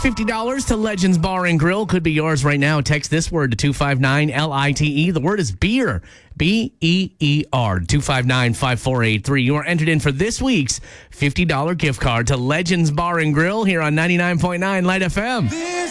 $50 to Legends Bar and Grill could be yours right now. Text this word to 259-LITE. The word is beer. B-E-E-R. 259-5483. You are entered in for this week's $50 gift card to Legends Bar and Grill here on 99.9 Light FM.